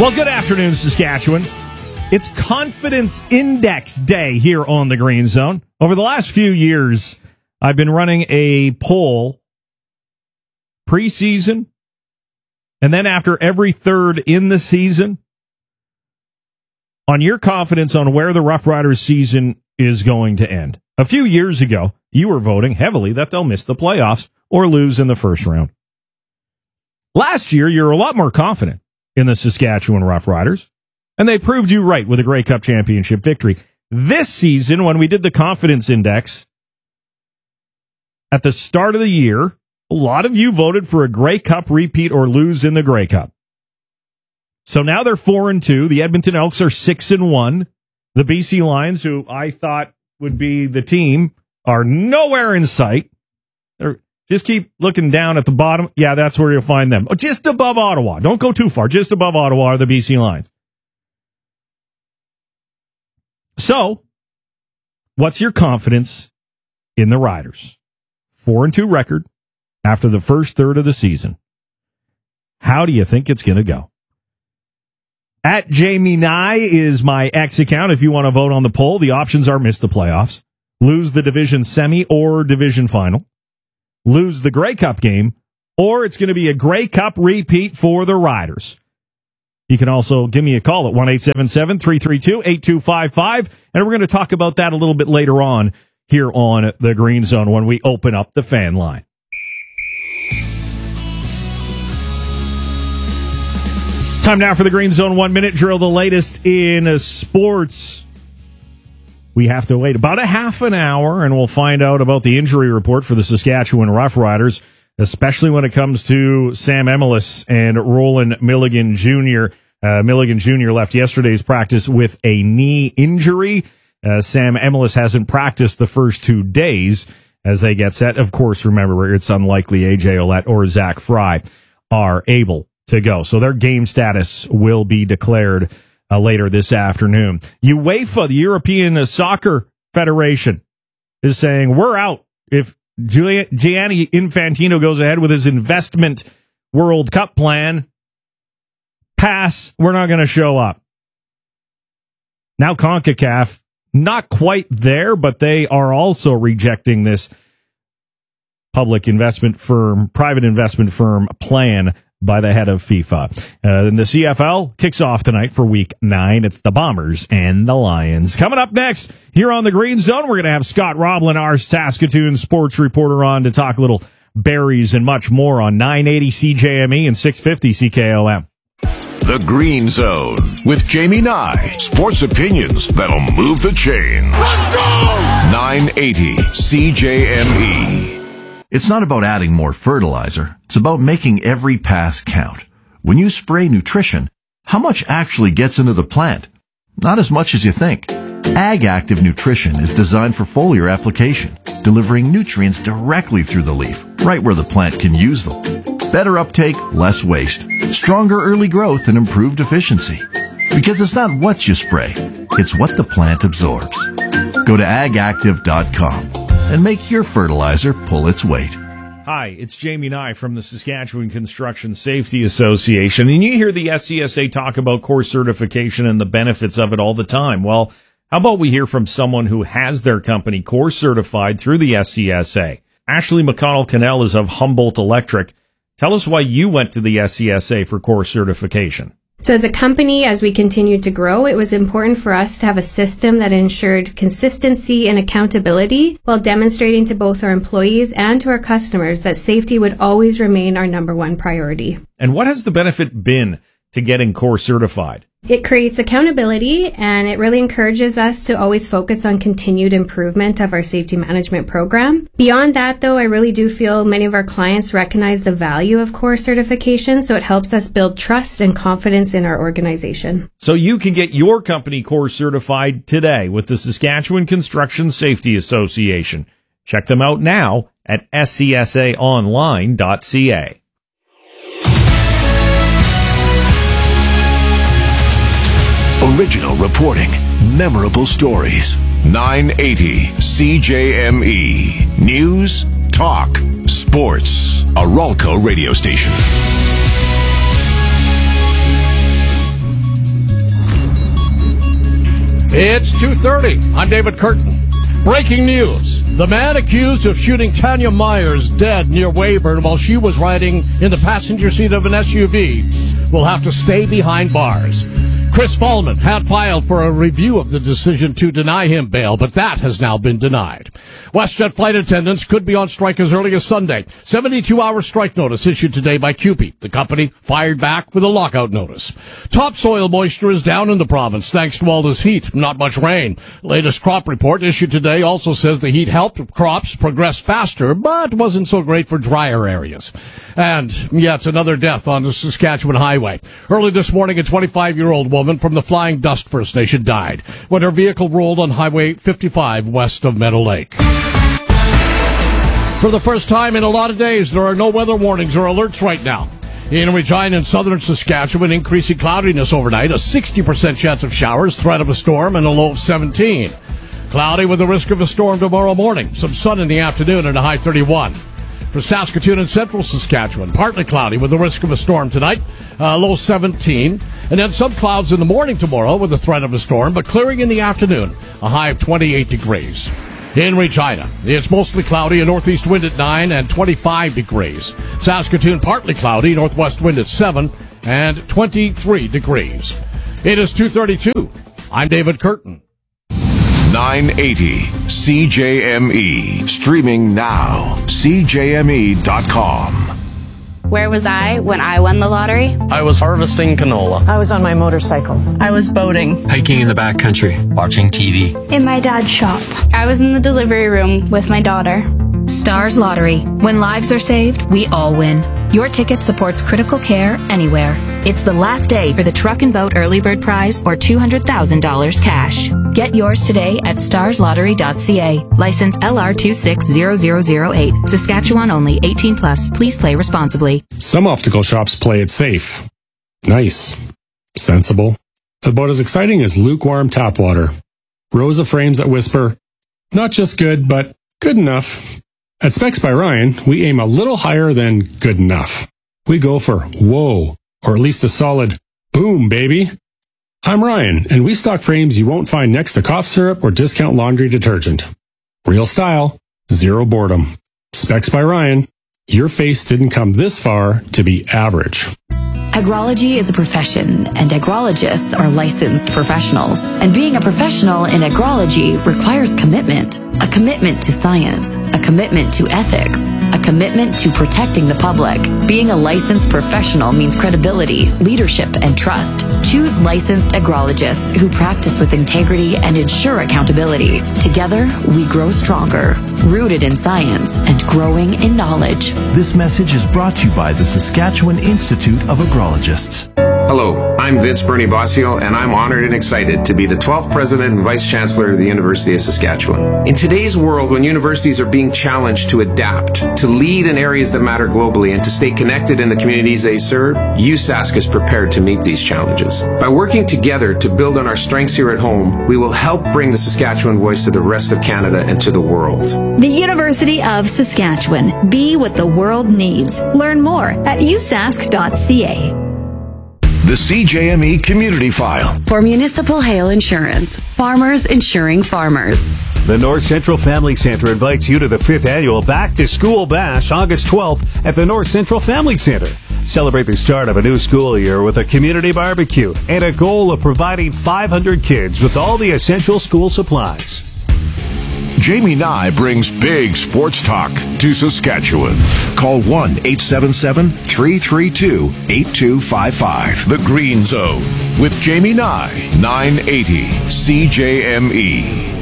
Well, good afternoon, Saskatchewan. It's Confidence Index Day here on the Green Zone. Over the last few years, I've been running a poll preseason and then after every third in the season on your confidence on where the Rough Riders season is going to end. A few years ago, you were voting heavily that they'll miss the playoffs or lose in the first round. Last year, you were a lot more confident in the Saskatchewan Rough Riders, and they proved you right with a Grey Cup championship victory. This season, when we did the confidence index at the start of the year, a lot of you voted for a Grey Cup repeat or lose in the Grey Cup. So now they're 4-2. The Edmonton Elks are 6-1. The BC Lions, who I thought would be the team, are nowhere in sight. Just keep looking down at the bottom. Yeah, that's where you'll find them. Just above Ottawa. Don't go too far. Just above Ottawa are the BC Lions. So, what's your confidence in the Riders? 4-2 record after the first third of the season. How do you think it's going to go? At Jamie Nye is my X account. If you want to vote on the poll, the options are miss the playoffs, lose the division semi or division final, lose the Grey Cup game, or it's going to be a Grey Cup repeat for the Riders. You can also give me a call at 1-877-332-8255, and we're going to talk about that a little bit later on here on the Green Zone when we open up the fan line. Time now for the Green Zone 1 Minute Drill, the latest in sports. We have to wait about a half an hour, and we'll find out about the injury report for the Saskatchewan Rough Riders, especially when it comes to Sam Emilus and Roland Milligan Jr. Milligan Jr. left yesterday's practice with a knee injury. Sam Emilus hasn't practiced the first 2 days as they get set. Of course, remember, it's unlikely AJ Ouellette or Zach Fry are able to go. So their game status will be declared later this afternoon. UEFA, the European Soccer Federation, is saying we're out. If Gianni Infantino goes ahead with his investment World Cup plan, pass, we're not going to show up. Now CONCACAF, not quite there, but they are also rejecting this private investment firm plan by the head of FIFA. And the CFL kicks off tonight for Week 9. It's the Bombers and the Lions. Coming up next, here on the Green Zone, we're going to have Scott Roblin, our Saskatoon sports reporter, on to talk a little berries and much more on 980 CJME and 650 CKOM. The Green Zone with Jamie Nye. Sports opinions that'll move the chains. Let's go! 980 CJME. It's not about adding more fertilizer. It's about making every pass count. When you spray nutrition, how much actually gets into the plant? Not as much as you think. Ag Active Nutrition is designed for foliar application, delivering nutrients directly through the leaf, right where the plant can use them. Better uptake, less waste, stronger early growth, and improved efficiency. Because it's not what you spray, it's what the plant absorbs. Go to agactive.com. and make your fertilizer pull its weight. Hi, it's Jamie Nye from the Saskatchewan Construction Safety Association, and you hear the SCSA talk about core certification and the benefits of it all the time. Well, how about we hear from someone who has their company core certified through the SCSA? Ashley McConnell-Cannell is of Humboldt Electric. Tell us why you went to the SCSA for core certification. So as a company, as we continued to grow, it was important for us to have a system that ensured consistency and accountability while demonstrating to both our employees and to our customers that safety would always remain our number one priority. And what has the benefit been to getting core certified? It creates accountability, and it really encourages us to always focus on continued improvement of our safety management program. Beyond that, though, I really do feel many of our clients recognize the value of core certification, so it helps us build trust and confidence in our organization. So you can get your company core certified today with the Saskatchewan Construction Safety Association. Check them out now at scsaonline.ca. Original reporting, memorable stories. 980 CJME. News, talk, sports. A Ralco radio station. It's 2:30. I'm David Curtin. Breaking news. The man accused of shooting Tanya Myers dead near Weyburn while she was riding in the passenger seat of an SUV will have to stay behind bars. Chris Fallman had filed for a review of the decision to deny him bail, but that has now been denied. WestJet flight attendants could be on strike as early as Sunday. 72-hour strike notice issued today by CUPE. The company fired back with a lockout notice. Topsoil moisture is down in the province thanks to all this heat. Not much rain. Latest crop report issued today also says the heat helped crops progress faster, but wasn't so great for drier areas. And yet another death on the Saskatchewan highway. Early this morning, a 25-year-old woman from the Flying Dust First Nation died when her vehicle rolled on Highway 55 west of Meadow Lake. For the first time in a lot of days, there are no weather warnings or alerts right now. In Regina and southern Saskatchewan, increasing cloudiness overnight, a 60% chance of showers, threat of a storm, and a low of 17. Cloudy with the risk of a storm tomorrow morning. Some sun in the afternoon and a high 31. For Saskatoon and central Saskatchewan, partly cloudy with the risk of a storm tonight, low 17. And then some clouds in the morning tomorrow with the threat of a storm, but clearing in the afternoon, a high of 28 degrees. In Regina, it's mostly cloudy, a northeast wind at 9 and 25 degrees. Saskatoon, partly cloudy, northwest wind at 7 and 23 degrees. It is 2:32. I'm David Curtin. 980 CJME. Streaming now. CJME.com. Where was I when I won the lottery? I was harvesting canola. I was on my motorcycle. I was boating. Hiking in the backcountry. Watching TV. In my dad's shop. I was in the delivery room with my daughter. Stars Lottery. When lives are saved, we all win. Your ticket supports critical care anywhere. It's the last day for the Truck and Boat Early Bird Prize or $200,000 cash. Get yours today at starslottery.ca. License LR260008. Saskatchewan only. 18 plus. Please play responsibly. Some optical shops play it safe. Nice. Sensible. About as exciting as lukewarm tap water. Rows of frames that whisper, not just good, but good enough. At Specs by Ryan, we aim a little higher than good enough. We go for whoa, or at least a solid boom, baby. I'm Ryan, and we stock frames you won't find next to cough syrup or discount laundry detergent. Real style, zero boredom. Specs by Ryan. Your face didn't come this far to be average. Agrology is a profession, and agrologists are licensed professionals. And being a professional in agrology requires commitment. A commitment to science, a commitment to ethics, a commitment to protecting the public. Being a licensed professional means credibility, leadership, and trust. Choose licensed agrologists who practice with integrity and ensure accountability. Together, we grow stronger, rooted in science and growing in knowledge. This message is brought to you by the Saskatchewan Institute of Agrologists. Hello, I'm Vince Bernie Bossio, and I'm honored and excited to be the 12th President and Vice Chancellor of the University of Saskatchewan. In today's world, when universities are being challenged to adapt, to lead in areas that matter globally, and to stay connected in the communities they serve, USask is prepared to meet these challenges. By working together to build on our strengths here at home, we will help bring the Saskatchewan voice to the rest of Canada and to the world. The University of Saskatchewan. Be what the world needs. Learn more at usask.ca. The CJME Community File. For Municipal Hail Insurance. Farmers insuring farmers. The North Central Family Center invites you to the 5th annual Back to School Bash, August 12th at the North Central Family Center. Celebrate the start of a new school year with a community barbecue and a goal of providing 500 kids with all the essential school supplies. Jamie Nye brings big sports talk to Saskatchewan. Call 1-877-332-8255. The Green Zone with Jamie Nye, 980 CJME.